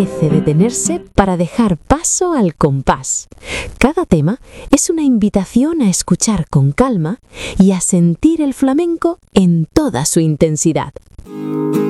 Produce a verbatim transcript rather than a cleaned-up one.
merece detenerse para dejar paso al compás. Cada tema es una invitación a escuchar con calma y a sentir el flamenco en toda su intensidad.